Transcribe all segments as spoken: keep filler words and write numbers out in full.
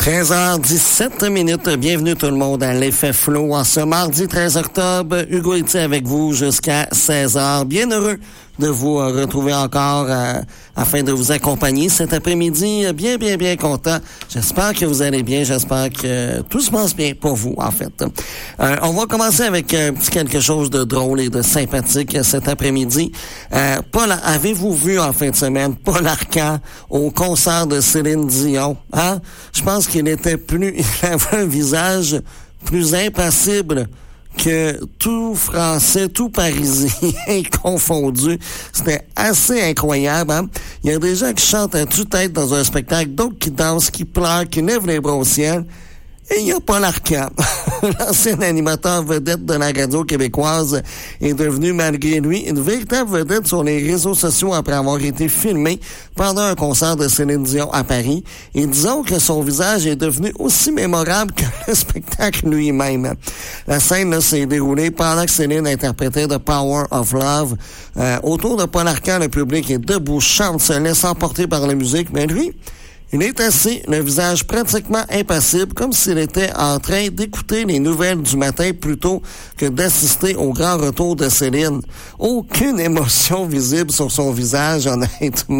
treize heures dix-sept minutes. Bienvenue tout le monde à l'Effet Flow. En ce mardi treize octobre, Hugo est avec vous jusqu'à seize heures. Bien heureux de vous euh, retrouver encore euh, afin de vous accompagner cet après-midi. Bien, bien, bien content. J'espère que vous allez bien. J'espère que euh, tout se passe bien pour vous, en fait. Euh, on va commencer avec un petit quelque chose de drôle et de sympathique cet après-midi. Euh, Paul, avez-vous vu en fin de semaine Paul Arcand au concert de Céline Dion? Hein? Je pense qu'il était plus... Il avait un visage plus impassible que tout Français, tout Parisien confondu. C'était assez incroyable, hein? Il y a des gens qui chantent à tue-tête dans un spectacle, d'autres qui dansent, qui pleurent, qui lèvent les bras au ciel. Et il n'y a pas l'Arcand. L'ancien animateur vedette de la radio québécoise est devenu, malgré lui, une véritable vedette sur les réseaux sociaux après avoir été filmé pendant un concert de Céline Dion à Paris. Et disons que son visage est devenu aussi mémorable que le spectacle lui-même. La scène là, s'est déroulée pendant que Céline interprétait The Power of Love. Euh, autour de Paul Arcand, le public est debout, chante, se laisse emporter par la musique, mais lui... Il est assis, le visage pratiquement impassible, comme s'il était en train d'écouter les nouvelles du matin plutôt que d'assister au grand retour de Céline. Aucune émotion visible sur son visage, honnêtement.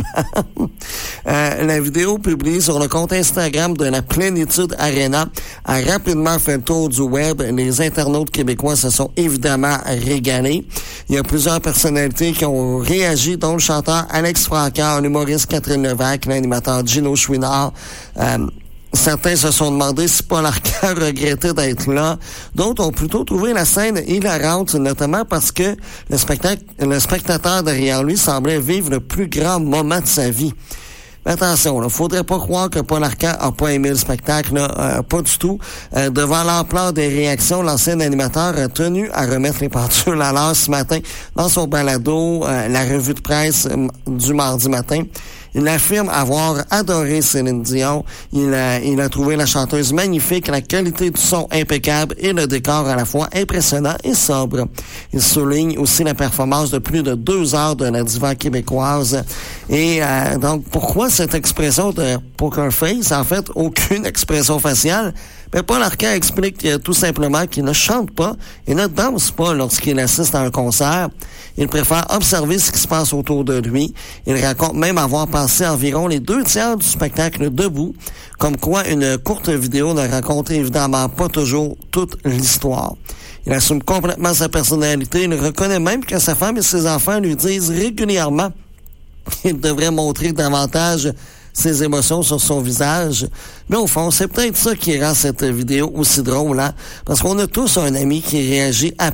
euh, la vidéo publiée sur le compte Instagram de la Plénitude Arena a rapidement fait le tour du web. Les internautes québécois se sont évidemment régalés. Il y a plusieurs personnalités qui ont réagi, dont le chanteur Alex Francaire, l'humoriste Catherine Levac, l'animateur Gino Chouinard. Euh, certains se sont demandé si Paul Arcand regrettait d'être là. D'autres ont plutôt trouvé la scène hilarante, notamment parce que le spectacle, le spectateur derrière lui semblait vivre le plus grand moment de sa vie. Mais attention, là, faudrait pas croire que Paul Arcand a pas aimé le spectacle, là, euh, pas du tout. Euh, devant l'ampleur des réactions, l'ancien animateur a tenu à remettre les pendules à l'heure ce matin dans son balado, euh, la revue de presse euh, du mardi matin. Il affirme avoir adoré Céline Dion. Il a, il a trouvé la chanteuse magnifique, la qualité du son impeccable et le décor à la fois impressionnant et sobre. Il souligne aussi la performance de plus de deux heures de la diva québécoise. Et euh, donc, pourquoi cette expression de poker face? En fait, aucune expression faciale. Mais Paul Arcand explique euh, tout simplement qu'il ne chante pas et ne danse pas lorsqu'il assiste à un concert. Il préfère observer ce qui se passe autour de lui. Il raconte même avoir passé environ les deux tiers du spectacle debout, comme quoi une courte vidéo ne raconte évidemment pas toujours toute l'histoire. Il assume complètement sa personnalité. Il reconnaît même que sa femme et ses enfants lui disent régulièrement qu'il devrait montrer davantage ses émotions sur son visage. Mais au fond, c'est peut-être ça qui rend cette vidéo aussi drôle, hein? Parce qu'on a tous un ami qui réagit à